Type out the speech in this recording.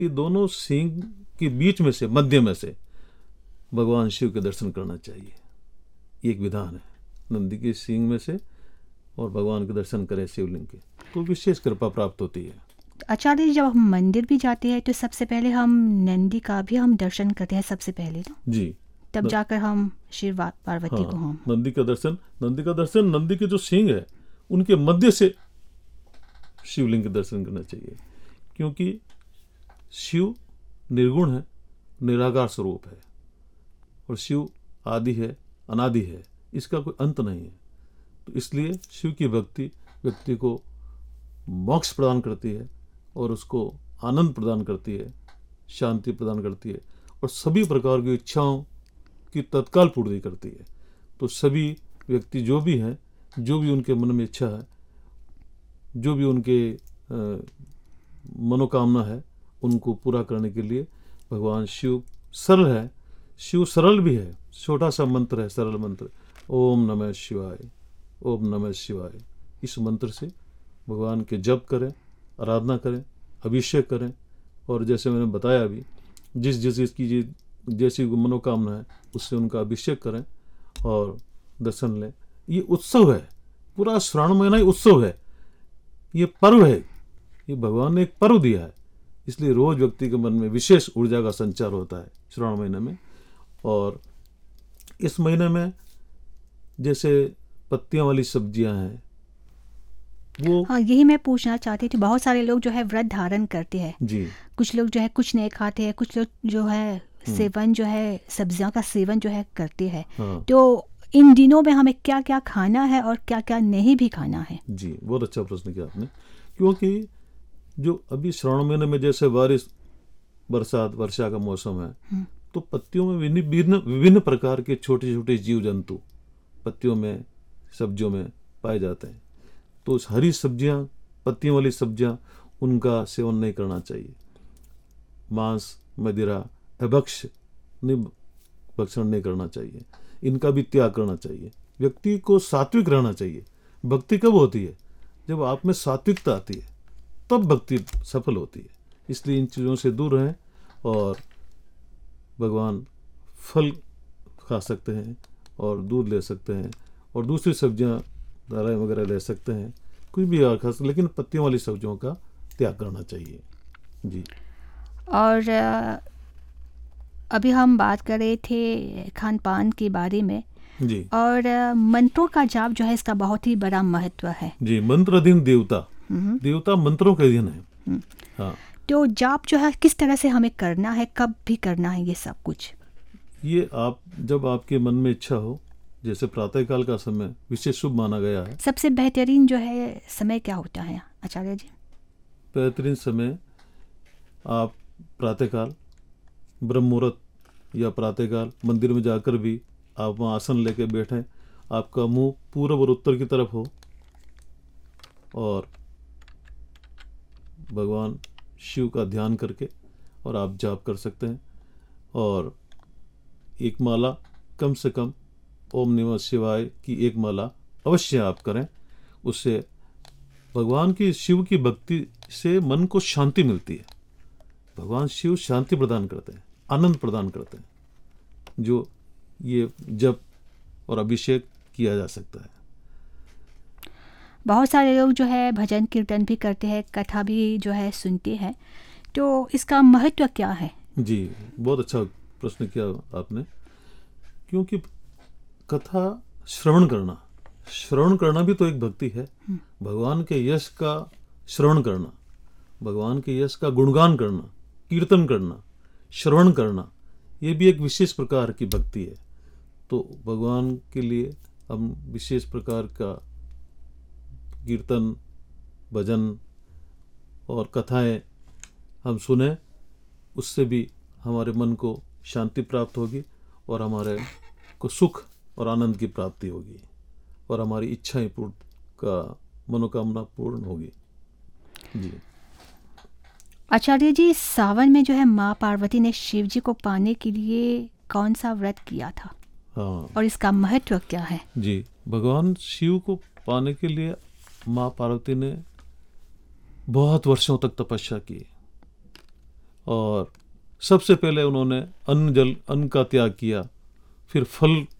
ये दोनों सींग के बीच में से, मध्य में से भगवान शिव के दर्शन करना चाहिए। एक विधान है, नंदी के सींग में से और भगवान के दर्शन करें शिवलिंग के, तो विशेष कृपा प्राप्त होती है। आचार्य जी, जब हम मंदिर भी जाते हैं तो सबसे पहले हम नंदी का भी हम दर्शन करते हैं सबसे पहले ना, जी, तब जाकर हम शिव पार्वती को हम नंदी का दर्शन, नंदी के जो सींग है उनके मध्य से शिवलिंग के दर्शन करना चाहिए, क्योंकि शिव निर्गुण है, निराकार स्वरूप है, और शिव आदि है, अनादि है, इसका कोई अंत नहीं है। तो इसलिए शिव की भक्ति व्यक्ति को मोक्ष प्रदान करती है और उसको आनंद प्रदान करती है, शांति प्रदान करती है, और सभी प्रकार की इच्छाओं की तत्काल पूर्ति करती है। तो सभी व्यक्ति जो भी हैं, जो भी उनके मन में इच्छा है, जो भी उनके मनोकामना है, उनको पूरा करने के लिए भगवान शिव सरल है। शिव सरल भी है, छोटा सा मंत्र है, सरल मंत्र, ओम नमः शिवाय, ओम नमः शिवाय। इस मंत्र से भगवान के जप करें, आराधना करें, अभिषेक करें, और जैसे मैंने बताया अभी, जिस की जैसी मनोकामना है उससे उनका अभिषेक करें और दर्शन लें। ये उत्सव है, पूरा श्रावण महीना ही उत्सव है, ये पर्व है, ये भगवान ने एक पर्व दिया है, इसलिए रोज व्यक्ति के मन में विशेष ऊर्जा का संचार होता है श्रावण महीने में। और इस महीने में जैसे पत्तियां वाली सब्जियां हैं वो, हाँ, यही मैं पूछना चाहती थी। बहुत सारे लोग जो है व्रत धारण करते हैं जी, कुछ लोग जो है कुछ नहीं खाते हैं, कुछ लोग जो है सेवन जो है सब्जियों का सेवन जो है करते हैं। हाँ तो इन दिनों में हमें क्या क्या खाना है और क्या क्या नहीं भी खाना है? जी, बहुत अच्छा प्रश्न किया आपने, क्योंकि जो अभी श्रावण महीने में जैसे बारिश, बरसात, वर्षा का मौसम है, तो पत्तियों में विभिन्न प्रकार के छोटे छोटे जीव जंतु पत्तियों में, सब्जियों में पाए जाते हैं। तो हरी सब्जियां, पत्तियों वाली सब्जियां, उनका सेवन नहीं करना चाहिए। मांस, मदिरा, भक्षण नहीं करना चाहिए, इनका भी त्याग करना चाहिए। व्यक्ति को सात्विक रहना चाहिए। भक्ति कब होती है? जब आप में सात्विकता आती है, तब भक्ति सफल होती है। इसलिए इन चीज़ों से दूर रहें, और भगवान फल खा सकते हैं और दूध ले सकते हैं और दूसरी सब्जियां, दालें वगैरह ले सकते हैं, कुछ भी खा सकते, लेकिन पत्तियों वाली सब्जियों का त्याग करना चाहिए। जी। और अभी हम बात कर रहे थे खान पान के बारे में, जी और मंत्रों का जाप जो है इसका बहुत ही बड़ा महत्व है। जी, मंत्राधीन देवता, देवता मंत्रों के अधीन है। हाँ, तो जाप जो है किस तरह से हमें करना है, कब भी करना है, ये सब कुछ? ये आप जब आपके मन में इच्छा हो, जैसे प्रातःकाल का समय विशेष शुभ माना गया है। सबसे बेहतरीन जो है समय क्या होता है आचार्य जी? बेहतरीन समय आप प्रातःकाल, ब्रह्म मुहूर्त या प्रातःकाल मंदिर में जाकर भी आप वहाँ आसन लेके बैठें, आपका मुंह पूर्व और उत्तर की तरफ हो, और भगवान शिव का ध्यान करके और आप जाप कर सकते हैं। और एक माला, कम से कम ओम नमः शिवाय की एक माला अवश्य आप करें। उससे भगवान की, शिव की भक्ति से मन को शांति मिलती है। भगवान शिव शांति प्रदान करते हैं, आनंद प्रदान करते हैं, जो ये जप और अभिषेक किया जा सकता है। बहुत सारे लोग जो है भजन कीर्तन भी करते हैं, कथा भी जो है सुनते हैं, तो इसका महत्व क्या है? जी, बहुत अच्छा प्रश्न किया आपने, क्योंकि कथा श्रवण करना भी तो एक भक्ति है। भगवान के यश का श्रवण करना, भगवान के यश का गुणगान करना, कीर्तन करना, श्रवण करना, ये भी एक विशेष प्रकार की भक्ति है। तो भगवान के लिए हम विशेष प्रकार का कीर्तन, भजन और कथाएं हम सुने, उससे भी हमारे मन को शांति प्राप्त होगी और हमारे को सुख और आनंद की प्राप्ति होगी, और हमारी इच्छाएं पूर्ण का मनोकामना पूर्ण होगी। जी। आचार्य जी, सावन में जो है माँ पार्वती ने शिव जी को पाने के लिए कौन सा व्रत किया था? हाँ, और इसका महत्व क्या है? जी, भगवान शिव को पाने के लिए माँ पार्वती ने बहुत वर्षों तक तपस्या की, और सबसे पहले उन्होंने अन्न का त्याग किया, फिर फल